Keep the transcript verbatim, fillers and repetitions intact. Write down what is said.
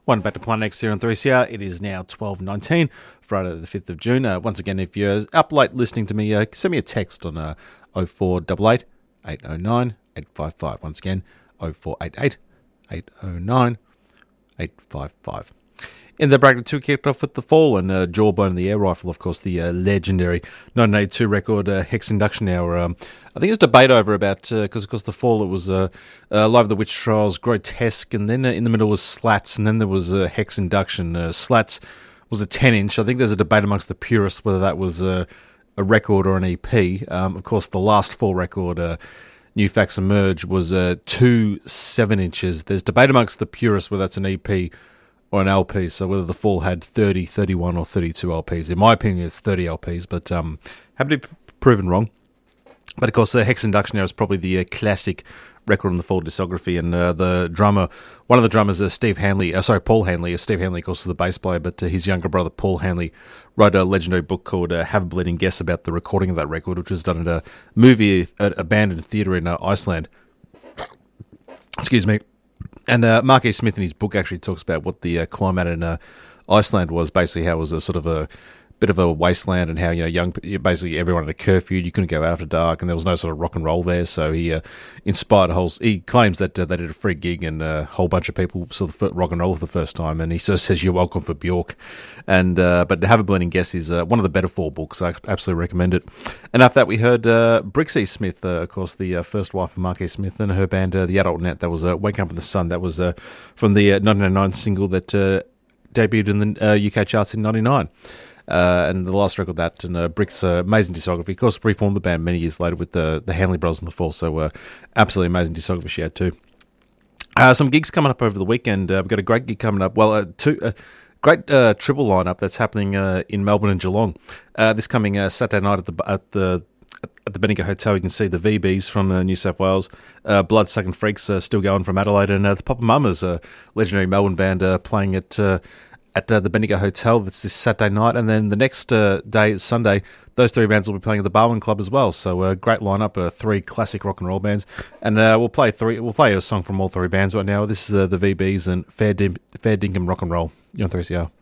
One back to Planet X here on three C R. It is now twelve nineteen, Friday the fifth of June. Uh, once again, if you're up late listening to me, uh, send me a text on uh, oh four eight eight, eight oh nine, eight five five. Once again, oh four eight eight, eight oh nine, eight five five. In the bracket two, kicked off with The Fall and uh, Jawbone and the Air Rifle, of course, the uh, legendary nineteen eighty-two record, uh, Hex Induction Hour. Um, I think there's debate over about, because uh, of course The Fall, it was uh, uh, Live of the Witch Trials, Grotesque, and then uh, in the middle was Slats, and then there was uh, Hex Induction. Uh, Slats was a ten inch. I think there's a debate amongst the purists whether that was uh, a record or an E P. Um, of course, the last Fall record, uh, New Facts Emerge, was uh, two seven inches. There's debate amongst the purists whether that's an E P or an L P, so whether The Fall had thirty, thirty-one or thirty-two L Ps. In my opinion, it's thirty L Ps, but um, happy to be proven wrong. But of course, uh, Hex Induction Hour is probably the uh, classic record on the Fall discography, and uh, the drummer, one of the drummers, uh, Steve Hanley, uh, sorry, Paul Hanley, uh, Steve Hanley, of course, is the bass player, but uh, his younger brother, Paul Hanley, wrote a legendary book called uh, Have a Bleeding Guess about the recording of that record, which was done at a movie, at a abandoned theatre in uh, Iceland. Excuse me. And uh, Mark E. Smith in his book actually talks about what the uh, climate in uh, Iceland was, basically how it was a sort of a bit of a wasteland, and how, you know, young, basically everyone had a curfew, you couldn't go out after dark, and there was no sort of rock and roll there, so he uh, inspired a whole, he claims that uh, they did a free gig, and a whole bunch of people saw the rock and roll for the first time, and he sort of says, "You're welcome for Bjork." And uh, but Have a Bleeding Guess is uh, one of the better Fall books. I absolutely recommend it. And after that, we heard uh, Brixie Smith, uh, of course, the uh, first wife of Mark E. Smith, and her band, uh, The Adult Net. That was uh, Wake Up in the Sun. That was uh, from the uh, nineteen ninety-nine single that uh, debuted in the uh, U K charts in ninety-nine. Uh, and the last record that, and uh, Brick's uh, amazing discography. Of course, reformed the band many years later with the the Hanley Brothers in The Fall, so uh, absolutely amazing discography she had too. Uh, some gigs coming up over the weekend. Uh, we've got a great gig coming up. Well, uh, two uh, great uh, triple lineup that's happening uh, in Melbourne and Geelong. Uh, this coming uh, Saturday night at the at the at the Bendigo Hotel, you can see the V Bs from uh, New South Wales, uh, Bloodsucking Freaks uh, still going from Adelaide, and uh, the Papa Mamas, a uh, legendary Melbourne band, uh, playing at. Uh, at uh, the Bendigo Hotel. That's this Saturday night, and then the next uh, day, Sunday, those three bands will be playing at the Barwon Club as well. So a uh, great lineup, uh, three classic rock and roll bands, and uh, we'll play three. We'll play a song from all three bands right now. This is uh, the V Bs and Fair, Dim- Fair Dinkum Rock and Roll. You're on three C R.